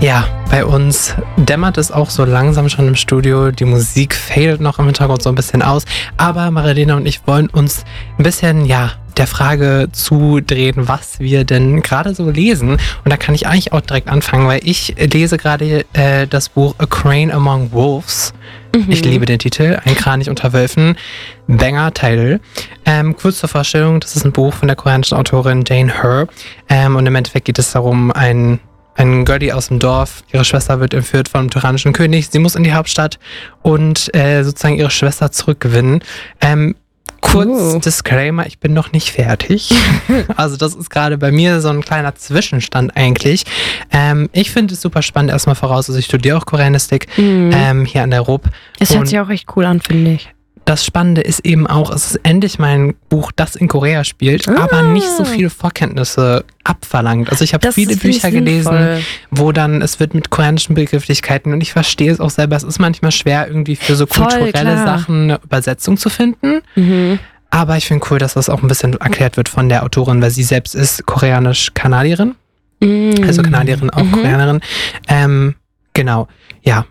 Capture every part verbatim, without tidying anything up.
Ja, bei uns dämmert es auch so langsam schon im Studio. Die Musik fadet noch im Hintergrund so ein bisschen aus. Aber Marilena und ich wollen uns ein bisschen, ja, der Frage zudrehen, was wir denn gerade so lesen. Und da kann ich eigentlich auch direkt anfangen, weil ich lese gerade äh, das Buch A Crane Among Wolves. Mhm. Ich liebe den Titel, Ein Kranich unter Wölfen. Banger-Title. Ähm, kurz zur Vorstellung, das ist ein Buch von der koreanischen Autorin Jane Hur. Ähm, und im Endeffekt geht es darum, ein Ein Girlie aus dem Dorf, ihre Schwester wird entführt vom tyrannischen König. Sie muss in die Hauptstadt und äh, sozusagen ihre Schwester zurückgewinnen. Ähm, kurz Uh. Disclaimer, ich bin noch nicht fertig. Also das ist gerade bei mir so ein kleiner Zwischenstand eigentlich. Ähm, ich finde es super spannend, erstmal voraus, also ich studiere auch Koreanistik Mhm. ähm, hier an der R U P. Das hört Und sich auch echt cool an, finde ich. das Spannende ist eben auch, es ist endlich mal ein Buch, das in Korea spielt, Ah. aber nicht so viele Vorkenntnisse abverlangt. Also ich habe Das viele ist, finde ich, Bücher gelesen, sinnvoll. wo dann, es wird mit koreanischen Begrifflichkeiten und ich verstehe es auch selber, es ist manchmal schwer irgendwie für so Voll, kulturelle klar. Sachen eine Übersetzung zu finden. Mhm. Aber ich finde cool, dass das auch ein bisschen erklärt wird von der Autorin, weil sie selbst ist koreanisch-Kanadierin, Mhm. also Kanadierin, auch Mhm. Koreanerin. Ähm, genau, ja.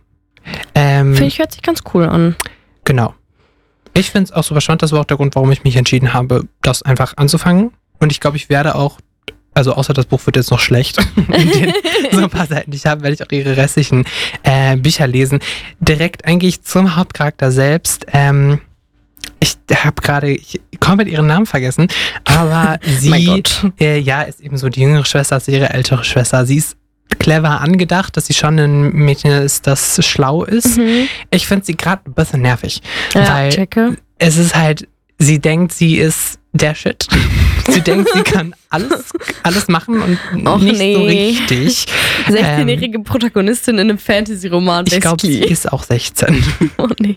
Ähm, Finde ich, hört sich ganz cool an. Genau. Ich finde es auch super spannend, das war auch der Grund, warum ich mich entschieden habe, das einfach anzufangen. Und ich glaube, ich werde auch, also außer das Buch wird jetzt noch schlecht, den, so ein paar Seiten, die ich habe, werde ich auch ihre restlichen äh, Bücher lesen. Direkt eigentlich zum Hauptcharakter selbst. Ähm, ich habe gerade ich komplett ihren Namen vergessen, aber Mein sie Gott. äh, ja, ist eben so die jüngere Schwester als ihre ältere Schwester. Sie ist clever angedacht, dass sie schon ein Mädchen ist, das schlau ist. Mhm. Ich finde sie gerade ein bisschen nervig, Ja, weil checke. es ist halt, sie denkt, sie ist der Shit. Sie denkt, sie kann alles, alles machen und Och, nicht nee. so richtig. sechzehnjährige Protagonistin in einem Fantasy-Roman. Ich glaube, sie basically. ist auch sechzehn. Oh nee.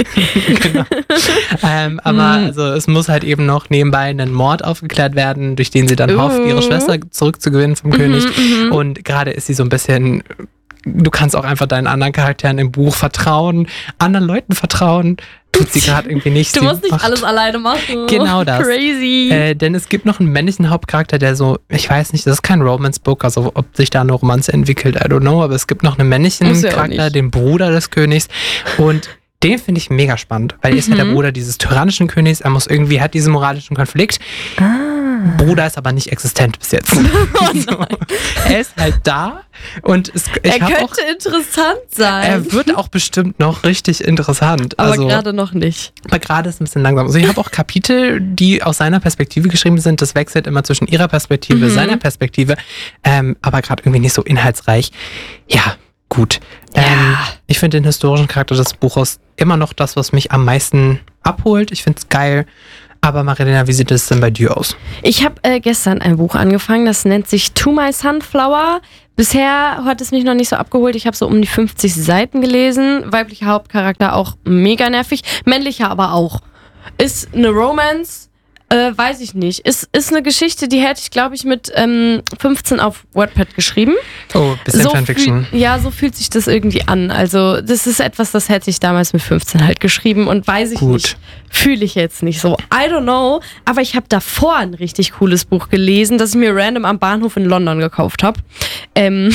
Genau. ähm, aber Mhm. also es muss halt eben noch nebenbei ein Mord aufgeklärt werden, durch den sie dann Uh. hofft, ihre Schwester zurückzugewinnen vom König. Mhm, mhm. Und gerade ist sie so ein bisschen, du kannst auch einfach deinen anderen Charakteren im Buch vertrauen, anderen Leuten vertrauen. Tut sie gerade irgendwie nicht. Du Sie musst nicht macht- alles alleine machen. Genau das. Crazy. Äh, denn es gibt noch einen männlichen Hauptcharakter, der so, ich weiß nicht, das ist kein Romance-Book, also ob sich da eine Romanze entwickelt, I don't know, aber es gibt noch einen männlichen Muss ja auch Charakter, nicht. den Bruder des Königs und den finde ich mega spannend, weil er ist ja der Mhm. Bruder dieses tyrannischen Königs, er muss irgendwie, hat diesen moralischen Konflikt. ah. Bruder ist aber nicht existent bis jetzt. so. Er ist halt da und es, ich Er hab könnte auch, interessant sein. er wird auch bestimmt noch richtig interessant. aber also, gerade noch nicht. aber gerade ist es ein bisschen langsam. Also ich habe auch Kapitel, die aus seiner Perspektive geschrieben sind. Das wechselt immer zwischen ihrer Perspektive, Mhm. seiner Perspektive, ähm, aber gerade irgendwie nicht so inhaltsreich. Ja, gut. Ja. Ähm, ich finde den historischen Charakter des Buches immer noch das, was mich am meisten abholt. Ich finde es geil. Aber Marilena, wie sieht es denn bei dir aus? Ich habe äh, gestern ein Buch angefangen, das nennt sich To My Sunflower. Bisher hat es mich noch nicht so abgeholt. Ich habe so um die fünfzig Seiten gelesen. Weiblicher Hauptcharakter auch mega nervig. Männlicher aber auch. Ist eine Romance, äh, weiß ich nicht. Ist, ist eine Geschichte, die hätte ich, glaube ich, mit ähm, fünfzehn auf Wattpad geschrieben. Oh, bisschen So Fanfiction. fühl- ja, so fühlt sich das irgendwie an. Also das ist etwas, das hätte ich damals mit fünfzehn halt geschrieben und weiß ich Gut. nicht, fühle ich jetzt nicht so. I don't know, aber ich habe davor ein richtig cooles Buch gelesen, das ich mir random am Bahnhof in London gekauft habe. Ähm,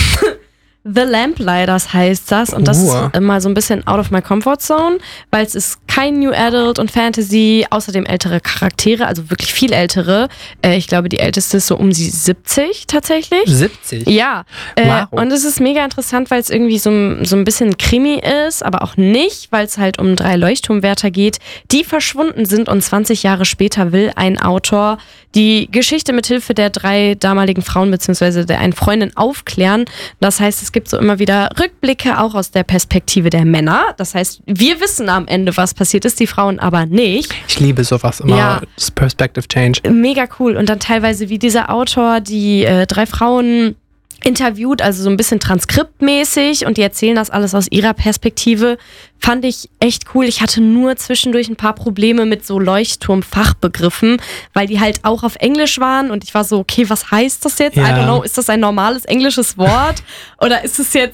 The Lamplighters heißt das und das Uh. ist immer so ein bisschen out of my comfort zone, weil es ist kein New Adult und Fantasy, außerdem ältere Charaktere, also wirklich viel ältere. Äh, ich glaube, die älteste ist so um die siebzig tatsächlich. siebzig? Ja, äh, Wow. und es ist mega interessant, weil es irgendwie so, ein- so ein bisschen Krimi ist, aber auch nicht, weil es halt um drei Leuchtturmwärter geht, die verschwunden sind und zwanzig Jahre später will ein Autor die Geschichte mit Hilfe der drei damaligen Frauen bzw. der einen Freundin aufklären. Das heißt, es gibt so immer wieder Rückblicke auch aus der Perspektive der Männer. Das heißt, wir wissen am Ende, was passiert ist, die Frauen aber nicht. Ich liebe sowas immer, Ja. das Perspective Change. Mega cool. Und dann teilweise, wie dieser Autor die äh, drei Frauen interviewt, also so ein bisschen transkriptmäßig und die erzählen das alles aus ihrer Perspektive. Fand ich echt cool. Ich hatte nur zwischendurch ein paar Probleme mit so Leuchtturm-Fachbegriffen, weil die halt auch auf Englisch waren und ich war so, okay, was heißt das jetzt? Ja. I don't know, ist das ein normales englisches Wort oder ist es jetzt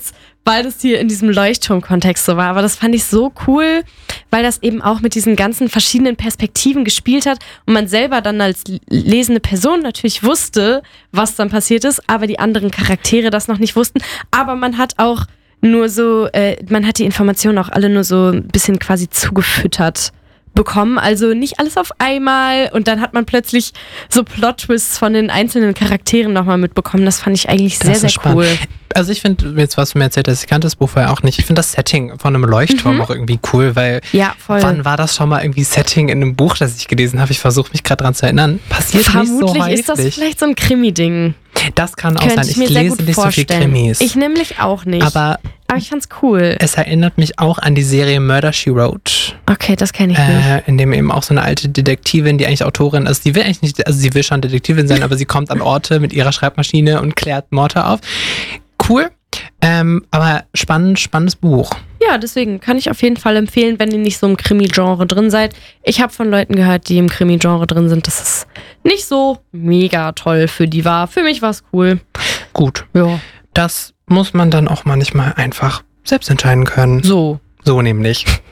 weil das hier in diesem Leuchtturm-Kontext so war. Aber das fand ich so cool, weil das eben auch mit diesen ganzen verschiedenen Perspektiven gespielt hat und man selber dann als lesende Person natürlich wusste, was dann passiert ist, aber die anderen Charaktere das noch nicht wussten. Aber man hat auch nur so, äh, man hat die Informationen auch alle nur so ein bisschen quasi zugefüttert bekommen, also nicht alles auf einmal und dann hat man plötzlich so Plot-Twists von den einzelnen Charakteren nochmal mitbekommen. Das fand ich eigentlich sehr, sehr cool. Also ich finde, jetzt was du mir erzählt hast, ich kannte das Buch vorher auch nicht. Ich finde das Setting von einem Leuchtturm mhm. auch irgendwie cool, weil ja, voll. Wann war das schon mal irgendwie Setting in einem Buch, das ich gelesen habe? Ich versuche mich gerade dran zu erinnern. Passiert Vermutlich nicht so häufig. Ist das vielleicht so ein Krimi-Ding. Das kann auch sein. Ich, ich lese nicht vorstellen. so viel Krimis. Ich nämlich auch nicht. Aber, aber ich fand's cool. Es erinnert mich auch an die Serie Murder, She Wrote. Okay, das kenne ich äh, nicht. In dem eben auch so eine alte Detektivin, die eigentlich Autorin ist, die will eigentlich nicht, also sie will schon Detektivin sein, aber sie kommt an Orte mit ihrer Schreibmaschine und klärt Morde auf. Cool. Ähm, aber spannend, spannendes Buch. Ja, deswegen kann ich auf jeden Fall empfehlen, wenn ihr nicht so im Krimi-Genre drin seid. Ich habe von Leuten gehört, die im Krimi-Genre drin sind, dass es nicht so mega toll für die war. Für mich war es cool. Gut. Ja. Das muss man dann auch manchmal einfach selbst entscheiden können. So. So nämlich.